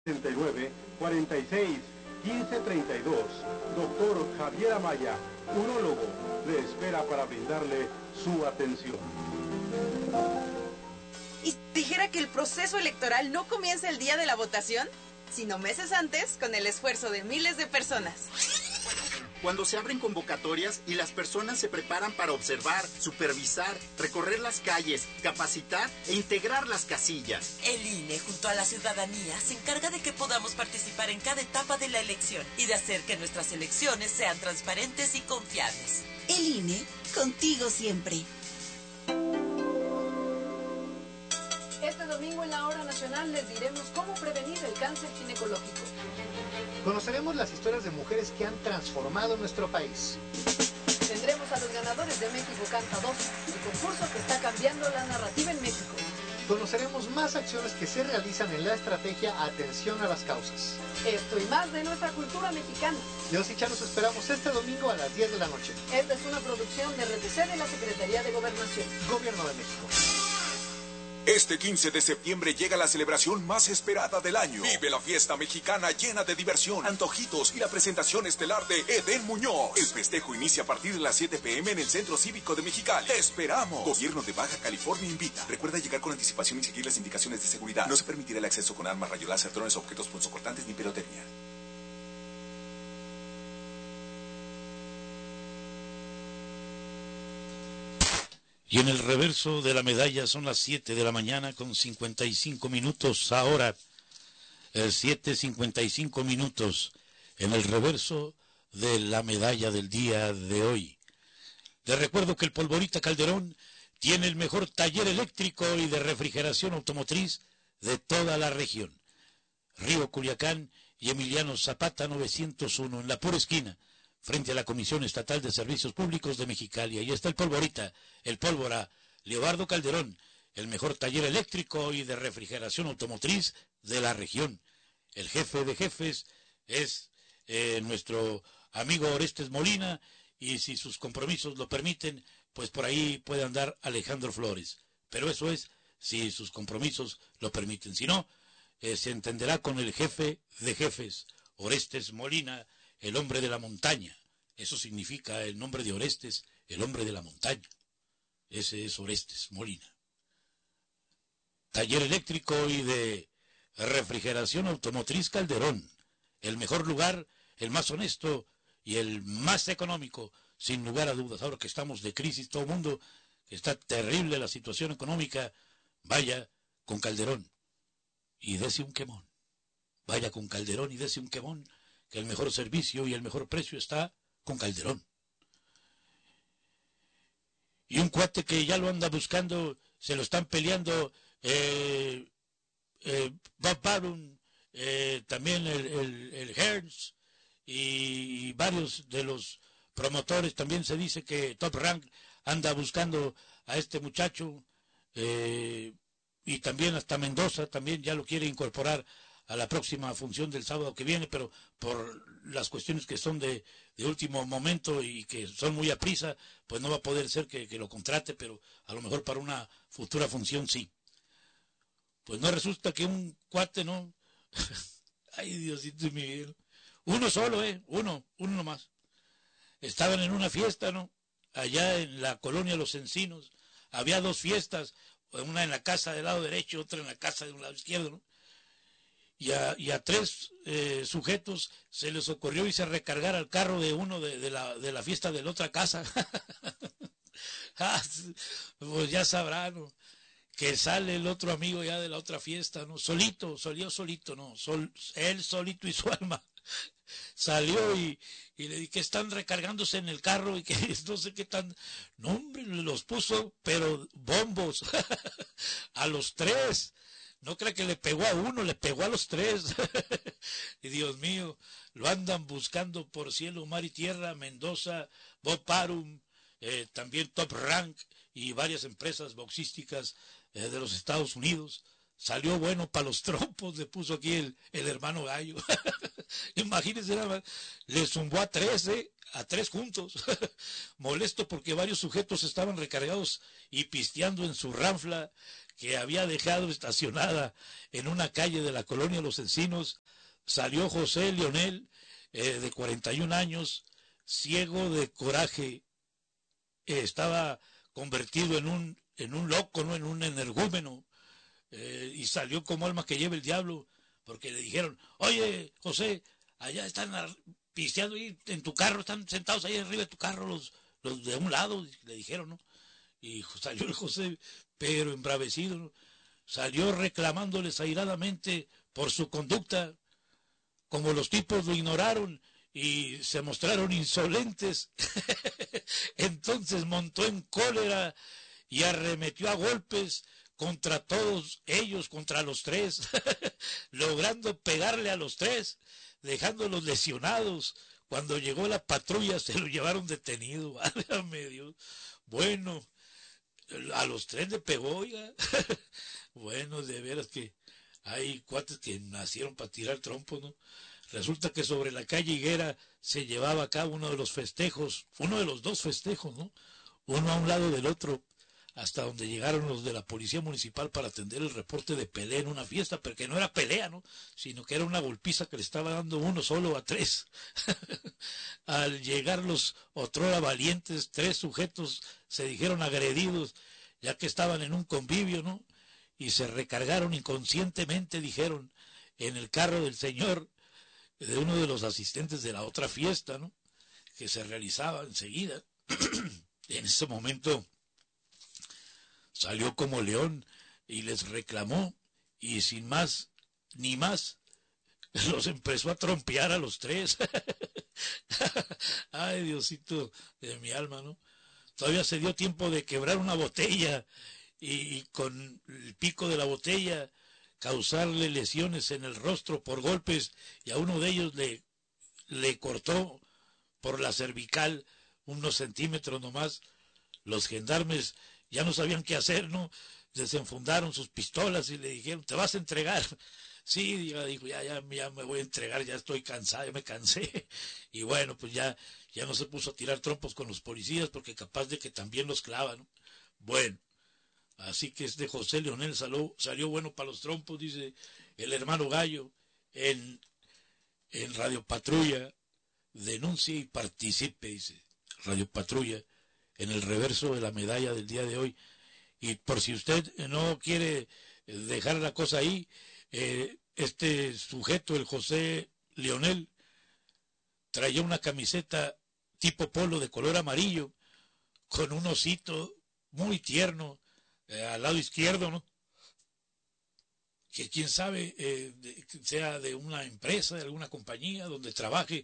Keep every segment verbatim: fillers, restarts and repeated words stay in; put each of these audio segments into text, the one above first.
sesenta y nueve, cuarenta y seis, quince treinta y dos. Doctor Javier Amaya, urólogo, le espera para brindarle su atención. ¿Y dijera que el proceso electoral no comienza el día de la votación, sino meses antes con el esfuerzo de miles de personas? Cuando se abren convocatorias y las personas se preparan para observar, supervisar, recorrer las calles, capacitar e integrar las casillas. El I N E, junto a la ciudadanía, se encarga de que podamos participar en cada etapa de la elección y de hacer que nuestras elecciones sean transparentes y confiables. El I N E, contigo siempre. Este domingo en la Hora Nacional les diremos cómo prevenir el cáncer ginecológico. Conoceremos las historias de mujeres que han transformado nuestro país. Tendremos a los ganadores de México Canta dos, el concurso que está cambiando la narrativa en México. Conoceremos más acciones que se realizan en la estrategia Atención a las Causas. Esto y más de nuestra cultura mexicana. Leos y Cha, los esperamos este domingo a las diez de la noche. Esta es una producción de R T C de la Secretaría de Gobernación. Gobierno de México. Este quince de septiembre llega la celebración más esperada del año. Vive la fiesta mexicana llena de diversión, antojitos y la presentación estelar de Edén Muñoz. El festejo inicia a partir de las siete pe eme en el Centro Cívico de Mexicali. ¡Te esperamos! Gobierno de Baja California invita. Recuerda llegar con anticipación y seguir las indicaciones de seguridad. No se permitirá el acceso con armas, rayos láser, drones, objetos punzocortantes ni pirotecnia. Y en el reverso de la medalla son las siete de la mañana con cincuenta y cinco minutos ahora. El siete cincuenta y cinco minutos en el reverso de la medalla del día de hoy. Te recuerdo que el Polvorita Calderón tiene el mejor taller eléctrico y de refrigeración automotriz de toda la región. Río Culiacán y Emiliano Zapata novecientos uno en la pura esquina, frente a la Comisión Estatal de Servicios Públicos de Mexicali. Ahí está el Polvorita, el Pólvora, Leobardo Calderón, el mejor taller eléctrico y de refrigeración automotriz de la región. El jefe de jefes es eh, nuestro amigo Orestes Molina, y si sus compromisos lo permiten, pues por ahí puede andar Alejandro Flores. Pero eso es si sus compromisos lo permiten. Si no, eh, se entenderá con el jefe de jefes, Orestes Molina, el hombre de la montaña. Eso significa el nombre de Orestes, el hombre de la montaña. Ese es Orestes Molina. Taller eléctrico y de refrigeración automotriz Calderón. El mejor lugar, el más honesto y el más económico, sin lugar a dudas. Ahora que estamos de crisis, todo el mundo, que está terrible la situación económica, vaya con Calderón y dese un quemón. Vaya con Calderón y dese un quemón, que el mejor servicio y el mejor precio está con Calderón. Y un cuate que ya lo anda buscando, se lo están peleando, eh, eh, Bob Barum, eh, también el, el, el Hearns, y, y varios de los promotores. También se dice que Top Rank anda buscando a este muchacho, eh, y también hasta Mendoza también ya lo quiere incorporar a la próxima función del sábado que viene, pero por las cuestiones que son de, de último momento y que son muy a prisa, pues no va a poder ser que, que lo contrate, pero a lo mejor para una futura función sí. Pues no resulta que un cuate, ¿no? Ay, Diosito y mi vida. Uno solo, ¿eh? Uno, uno nomás. Estaban en una fiesta, ¿no? Allá en la colonia Los Encinos. Había dos fiestas, una en la casa del lado derecho y otra en la casa de un lado izquierdo, ¿no? Y a, y a tres eh, sujetos se les ocurrió irse a recargar al carro de uno de, de, la, de la fiesta de la otra casa. Ah, pues ya sabrán, ¿no? Que sale el otro amigo ya de la otra fiesta, ¿no? Solito, salió solito, ¿no? Sol, él solito y su alma. Salió y, y le dije que están recargándose en el carro y que no sé qué tan... No, hombre, los puso, pero bombos a los tres. No crea que le pegó a uno, le pegó a los tres. Y Dios mío, lo andan buscando por cielo, mar y tierra. Mendoza, Bob Barum, eh, también Top Rank y varias empresas boxísticas eh, de los Estados Unidos. Salió bueno para los trompos, le puso aquí el, el hermano Gallo. Imagínense nada más, le zumbó a tres, ¿eh? A tres juntos. Molesto porque varios sujetos estaban recargados y pisteando en su ranfla que había dejado estacionada en una calle de la colonia Los Encinos, salió José Leonel, eh, de cuarenta y un años, ciego de coraje, eh, estaba convertido en un, en un loco, ¿no? En un energúmeno, eh, y salió como alma que lleva el diablo, porque le dijeron, oye, José, allá están pisteando ahí en tu carro, están sentados ahí arriba de tu carro los, los de un lado, le dijeron, ¿no? Y salió el José, pero embravecido, ¿no? Salió reclamándoles airadamente por su conducta. Como los tipos lo ignoraron y se mostraron insolentes, entonces montó en cólera y arremetió a golpes contra todos ellos, contra los tres, logrando pegarle a los tres, dejándolos lesionados. Cuando llegó la patrulla se lo llevaron detenido, válgame Dios. Bueno, a los tres le pegó, oiga. Bueno, de veras que hay cuates que nacieron para tirar trompos, ¿no? Resulta que sobre la calle Higuera se llevaba a cabo uno de los festejos, uno de los dos festejos, ¿no? Uno a un lado del otro, hasta donde llegaron los de la policía municipal para atender el reporte de pelea en una fiesta, pero que no era pelea, ¿no? Sino que era una golpiza que le estaba dando uno solo a tres. Al llegar los otrora valientes, tres sujetos se dijeron agredidos, ya que estaban en un convivio, ¿no? Y se recargaron inconscientemente, dijeron, en el carro del señor, de uno de los asistentes de la otra fiesta, ¿no? Que se realizaba enseguida. En ese momento salió como león y les reclamó, y sin más ni más los empezó a trompear a los tres. Ay, Diosito de mi alma, ¿no? Todavía se dio tiempo de quebrar una botella y, y con el pico de la botella causarle lesiones en el rostro por golpes, y a uno de ellos le, le cortó por la cervical unos centímetros nomás. Los gendarmes ya no sabían qué hacer, ¿no? Desenfundaron sus pistolas y le dijeron, ¿te vas a entregar? Sí, ya dijo, ya, ya, ya me voy a entregar, ya estoy cansado, ya me cansé. Y bueno, pues ya, ya no se puso a tirar trompos con los policías, porque capaz de que también los clavan, ¿no? Bueno, así que este José Leonel salió, salió bueno para los trompos, dice el hermano Gallo, en, en Radio Patrulla, denuncie y participe, dice Radio Patrulla, en el reverso de la medalla del día de hoy. Y por si usted no quiere dejar la cosa ahí, eh, este sujeto, el José Leonel, traía una camiseta tipo polo de color amarillo, con un osito muy tierno, eh, al lado izquierdo, ¿no? Que quién sabe, eh, de, sea de una empresa, de alguna compañía donde trabaje,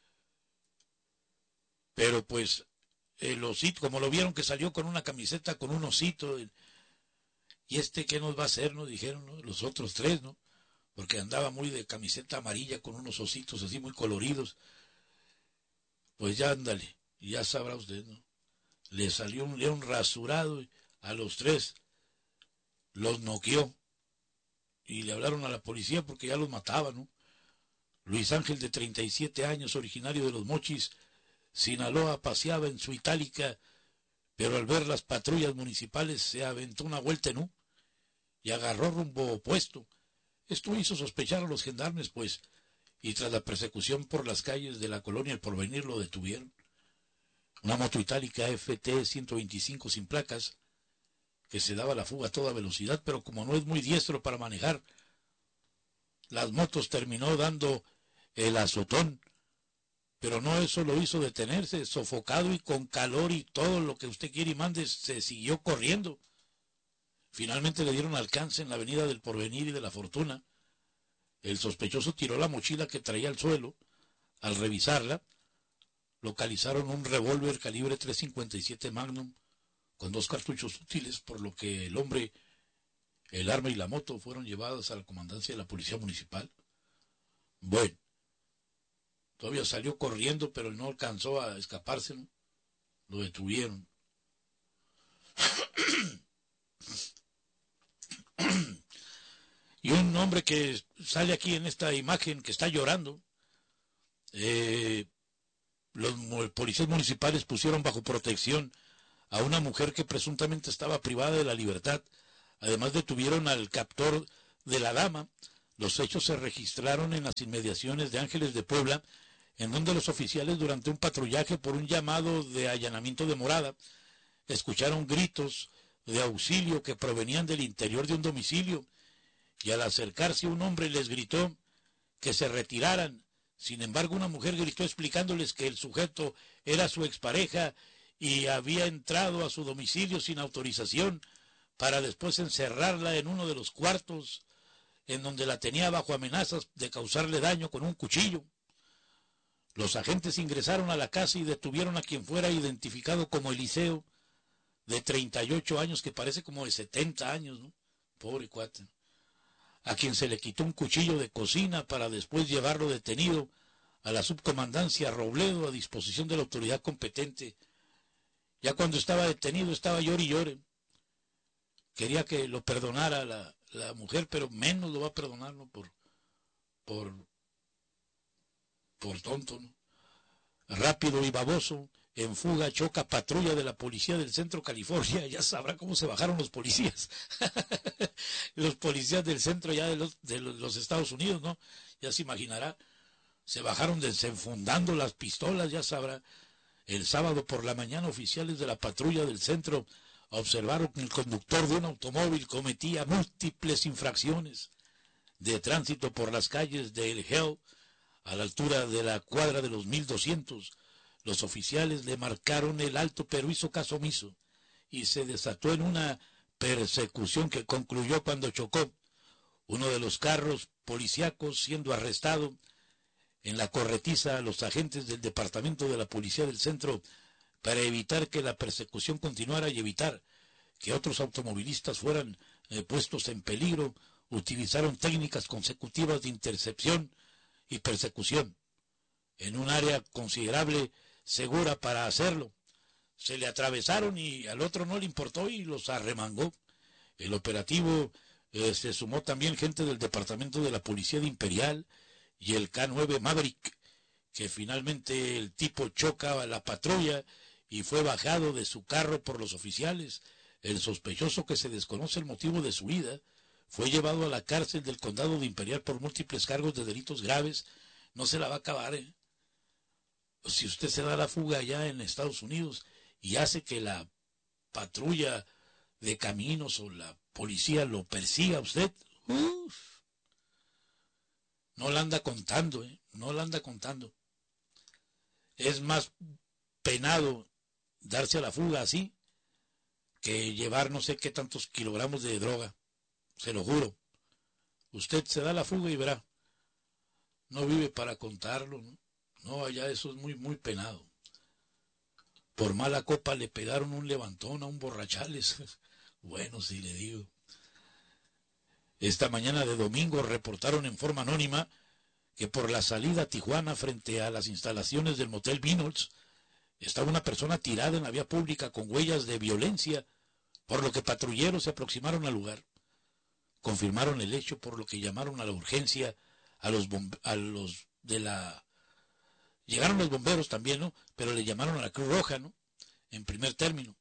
pero pues el osito, como lo vieron que salió con una camiseta con un osito, y este qué nos va a hacer, ¿no? Dijeron, ¿no? Los otros tres, ¿no? Porque andaba muy de camiseta amarilla con unos ositos así muy coloridos. Pues ya ándale, ya sabrá usted, ¿no? Le salió un león rasurado a los tres, los noqueó y le hablaron a la policía porque ya los mataba, ¿no? Luis Ángel, de treinta y siete años, originario de Los Mochis, Sinaloa, paseaba en su itálica, pero al ver las patrullas municipales se aventó una vuelta en U y agarró rumbo opuesto. Esto hizo sospechar a los gendarmes, pues, y tras la persecución por las calles de la colonia El Porvenir lo detuvieron. Una moto itálica F T ciento veinticinco sin placas, que se daba la fuga a toda velocidad, pero como no es muy diestro para manejar las motos, terminó dando el azotón. Pero no eso lo hizo detenerse, sofocado y con calor y todo lo que usted quiere y mande, se siguió corriendo. Finalmente le dieron alcance en la avenida del Porvenir y de la Fortuna. El sospechoso tiró la mochila que traía al suelo. Al revisarla, localizaron un revólver calibre tres cincuenta y siete Magnum con dos cartuchos útiles, por lo que el hombre, el arma y la moto fueron llevadas a la comandancia de la policía municipal. Bueno, todavía salió corriendo, pero no alcanzó a escaparse, ¿no? Lo detuvieron. Y un hombre que sale aquí en esta imagen, que está llorando, eh, los policías municipales pusieron bajo protección a una mujer que presuntamente estaba privada de la libertad. Además detuvieron al captor de la dama. Los hechos se registraron en las inmediaciones de Ángeles de Puebla, en donde los oficiales, durante un patrullaje por un llamado de allanamiento de morada, escucharon gritos de auxilio que provenían del interior de un domicilio, y al acercarse un hombre les gritó que se retiraran. Sin embargo, una mujer gritó explicándoles que el sujeto era su expareja y había entrado a su domicilio sin autorización para después encerrarla en uno de los cuartos, en donde la tenía bajo amenazas de causarle daño con un cuchillo. Los agentes ingresaron a la casa y detuvieron a quien fuera identificado como Eliseo, de treinta y ocho años, que parece como de setenta años, ¿no? Pobre cuate. A quien se le quitó un cuchillo de cocina para después llevarlo detenido a la subcomandancia Robledo a disposición de la autoridad competente. Ya cuando estaba detenido estaba llore y llore. Quería que lo perdonara la, la mujer, pero menos lo va a perdonar, ¿no? Por, por, por tonto, ¿no? Rápido y baboso, en fuga, choca patrulla de la policía del Centro California. Ya sabrá cómo se bajaron los policías. Los policías del centro ya de los, de los Estados Unidos, ¿no? Ya se imaginará. Se bajaron desenfundando las pistolas, ya sabrá. El sábado por la mañana, oficiales de la patrulla del centro observaron que el conductor de un automóvil cometía múltiples infracciones de tránsito por las calles de El Hell, a la altura de la cuadra de los mil doscientos. Los oficiales le marcaron el alto, pero hizo caso omiso, y se desató en una persecución que concluyó cuando chocó uno de los carros policíacos, siendo arrestado. En la corretiza, los agentes del departamento de la policía del centro, para evitar que la persecución continuara y evitar que otros automovilistas fueran eh, puestos en peligro, utilizaron técnicas consecutivas de intercepción y persecución en un área considerable, segura para hacerlo. Se le atravesaron y al otro no le importó y los arremangó. El operativo eh, se sumó también gente del departamento de la policía de Imperial y el K nueve Maverick, que finalmente el tipo choca a la patrulla y fue bajado de su carro por los oficiales. El sospechoso, que se desconoce el motivo de su huida, fue llevado a la cárcel del condado de Imperial por múltiples cargos de delitos graves. No se la va a acabar, ¿eh? Si usted se da la fuga allá en Estados Unidos y hace que la patrulla de caminos o la policía lo persiga a usted, uf, no la anda contando, ¿eh? No la anda contando. Es más penado darse a la fuga así que llevar no sé qué tantos kilogramos de droga. Se lo juro. Usted se da la fuga y verá. No vive para contarlo, ¿no? No, allá eso es muy, muy penado. Por mala copa le pegaron un levantón a un borrachales. Bueno, si le digo. Esta mañana de domingo reportaron en forma anónima que por la salida a Tijuana, frente a las instalaciones del motel Vinyls, estaba una persona tirada en la vía pública con huellas de violencia, por lo que patrulleros se aproximaron al lugar. Confirmaron el hecho, por lo que llamaron a la urgencia a los, a los de la... Llegaron los bomberos también, ¿no? Pero le llamaron a la Cruz Roja, ¿no? En primer término.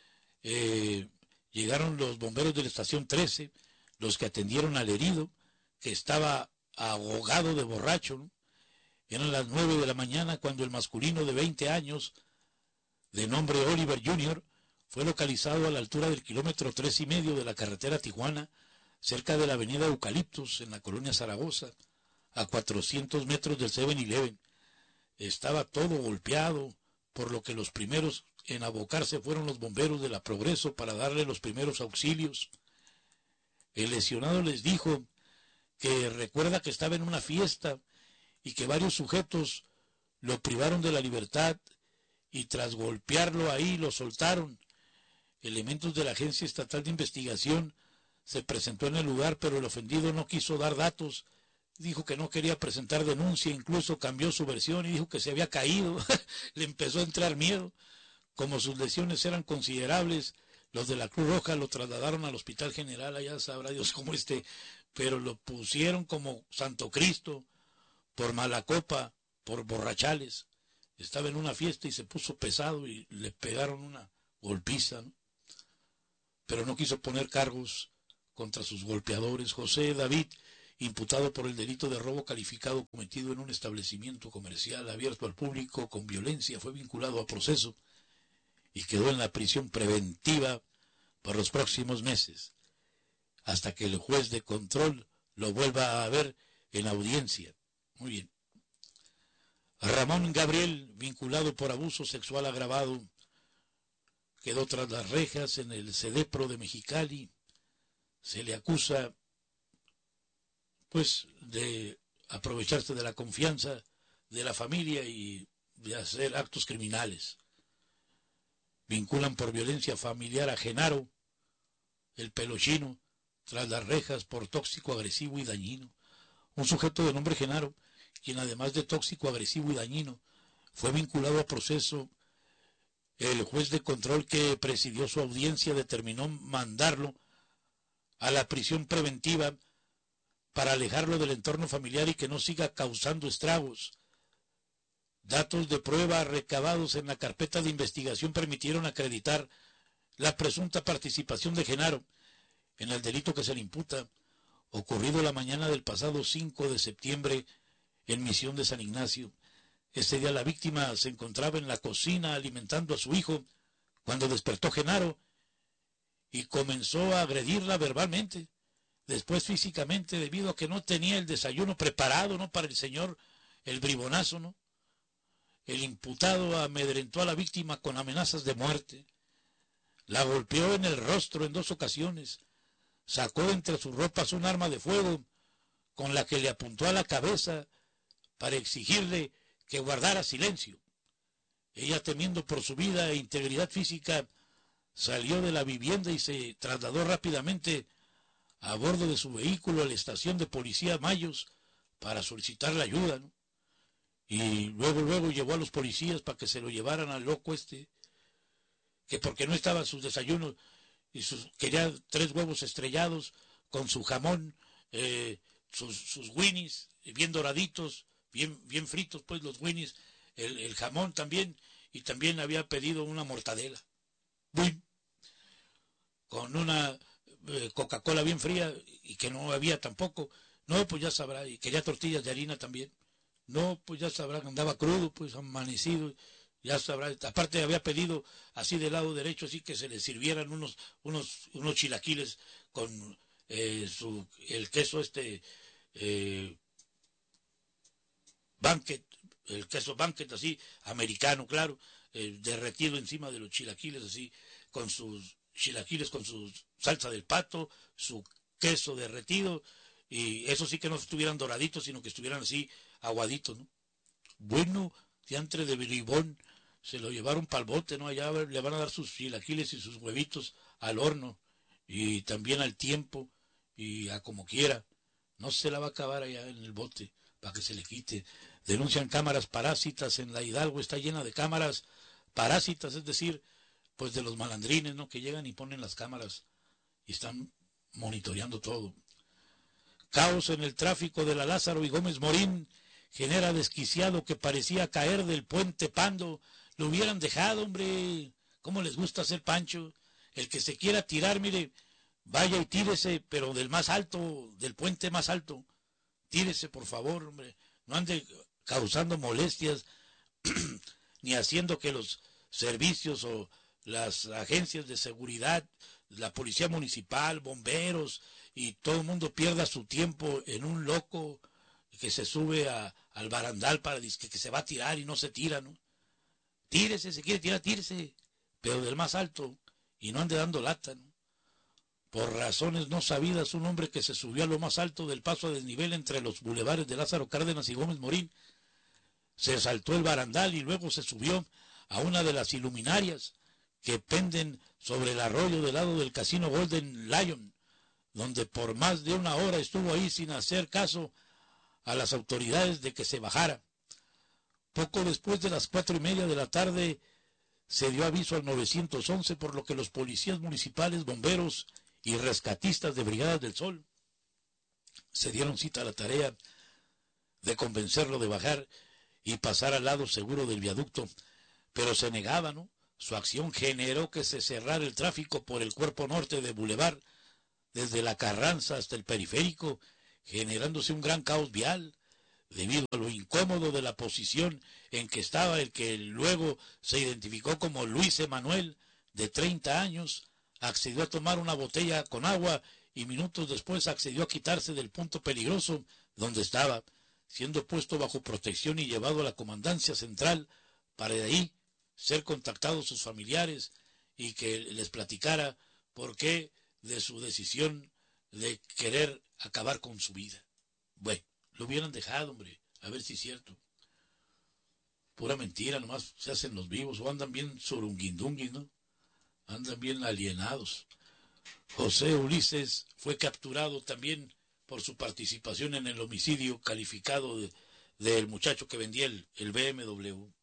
Eh, llegaron los bomberos de la estación trece, los que atendieron al herido, que estaba ahogado de borracho, ¿no? Eran las nueve de la mañana cuando el masculino de veinte años, de nombre Oliver junior, fue localizado a la altura del kilómetro tres y medio de la carretera Tijuana, cerca de la avenida Eucaliptus, en la colonia Zaragoza, a cuatrocientos metros del siete eleven. Estaba todo golpeado, por lo que los primeros en abocarse fueron los bomberos de la Progreso para darle los primeros auxilios. El lesionado les dijo que recuerda que estaba en una fiesta y que varios sujetos lo privaron de la libertad y tras golpearlo ahí lo soltaron. Elementos de la Agencia Estatal de Investigación se presentó en el lugar, pero el ofendido no quiso dar datos. Dijo que no quería presentar denuncia, incluso cambió su versión y dijo que se había caído. Le empezó a entrar miedo. Como sus lesiones eran considerables, los de la Cruz Roja lo trasladaron al Hospital General, allá sabrá Dios cómo esté, pero lo pusieron como Santo Cristo, por mala copa, por borrachales. Estaba en una fiesta y se puso pesado y le pegaron una golpiza, ¿no? Pero no quiso poner cargos contra sus golpeadores. José David, imputado por el delito de robo calificado cometido en un establecimiento comercial abierto al público con violencia, fue vinculado a proceso y quedó en la prisión preventiva por los próximos meses, hasta que el juez de control lo vuelva a ver en audiencia. Muy bien. Ramón Gabriel, vinculado por abuso sexual agravado, quedó tras las rejas en el CEDEPRO de Mexicali. Se le acusa, pues, de aprovecharse de la confianza de la familia y de hacer actos criminales. Vinculan por violencia familiar a Genaro, el pelochino, tras las rejas por tóxico, agresivo y dañino. Un sujeto de nombre Genaro, quien además de tóxico, agresivo y dañino, fue vinculado a proceso. El juez de control que presidió su audiencia determinó mandarlo a la prisión preventiva para alejarlo del entorno familiar y que no siga causando estragos. Datos de prueba recabados en la carpeta de investigación permitieron acreditar la presunta participación de Genaro en el delito que se le imputa, ocurrido la mañana del pasado cinco de septiembre en Misión de San Ignacio. Ese día la víctima se encontraba en la cocina alimentando a su hijo cuando despertó Genaro y comenzó a agredirla verbalmente, después físicamente, debido a que no tenía el desayuno preparado, ¿no?, para el señor, el bribonazo, ¿no? El imputado amedrentó a la víctima con amenazas de muerte, la golpeó en el rostro en dos ocasiones, sacó de entre sus ropas un arma de fuego con la que le apuntó a la cabeza para exigirle que guardara silencio. Ella, temiendo por su vida e integridad física, salió de la vivienda y se trasladó rápidamente a bordo de su vehículo a la estación de policía Mayos para solicitar la ayuda, ¿no? Y luego, luego llevó a los policías para que se lo llevaran al loco este, que porque no estaban sus desayunos, y sus, quería tres huevos estrellados con su jamón, eh, sus, sus winnies bien doraditos, bien, bien fritos, pues los winnies, el, el jamón también, y también había pedido una mortadela, ¡bum!, con una eh, Coca-Cola bien fría, y que no había tampoco. No, pues ya sabrá, y quería tortillas de harina también. No, pues ya sabrá, andaba crudo, pues amanecido, ya sabrá. Aparte había pedido así del lado derecho, así que se le sirvieran unos unos unos chilaquiles con eh, su el queso este eh, Banquet, el queso Banquet así, americano, claro, eh, derretido encima de los chilaquiles así, con sus chilaquiles, con su salsa del pato, su queso derretido, y eso sí que no estuvieran doraditos, sino que estuvieran así aguaditos, ¿no? Bueno, diantre de bribón, se lo llevaron pa'l bote, ¿no? Allá le van a dar sus chilaquiles y sus huevitos al horno, y también al tiempo, y a como quiera. No se la va a acabar allá en el bote, para que se le quite. Denuncian cámaras parásitas en la Hidalgo, está llena de cámaras parásitas, es decir, pues de los malandrines, ¿no?, que llegan y ponen las cámaras y están monitoreando todo. Caos en el tráfico de la Lázaro y Gómez Morín genera desquiciado que parecía caer del puente Pando. Lo hubieran dejado, hombre. ¿Cómo les gusta hacer pancho? El que se quiera tirar, mire, vaya y tírese, pero del más alto, del puente más alto. Tírese, por favor, hombre. No ande causando molestias ni haciendo que los servicios o las agencias de seguridad, la policía municipal, bomberos y todo el mundo pierda su tiempo en un loco que se sube a, al barandal para decir que se va a tirar y no se tira, ¿no? Tírese, se quiere tirar, tírese, pero del más alto, y no ande dando lata, ¿no? Por razones no sabidas, un hombre que se subió a lo más alto del paso a desnivel entre los bulevares de Lázaro Cárdenas y Gómez Morín, se saltó el barandal y luego se subió a una de las iluminarias que penden sobre el arroyo del lado del casino Golden Lion, donde por más de una hora estuvo ahí sin hacer caso a las autoridades de que se bajara. Poco después de las cuatro y media de la tarde se dio aviso al nueve once, por lo que los policías municipales, bomberos y rescatistas de Brigadas del Sol se dieron cita a la tarea de convencerlo de bajar y pasar al lado seguro del viaducto, pero se negaba, ¿no? Su acción generó que se cerrara el tráfico por el cuerpo norte de Boulevard, desde la Carranza hasta el periférico, generándose un gran caos vial, debido a lo incómodo de la posición en que estaba el que luego se identificó como Luis Emanuel, de treinta años, accedió a tomar una botella con agua y minutos después accedió a quitarse del punto peligroso donde estaba, siendo puesto bajo protección y llevado a la comandancia central para de ahí ser contactados sus familiares y que les platicara por qué de su decisión de querer acabar con su vida. Bueno, lo hubieran dejado, hombre, a ver si es cierto. Pura mentira, nomás se hacen los vivos, o andan bien surunguindunguis, ¿no? Andan bien alienados. José Ulises fue capturado también por su participación en el homicidio calificado de, del muchacho que vendía el, el B M W.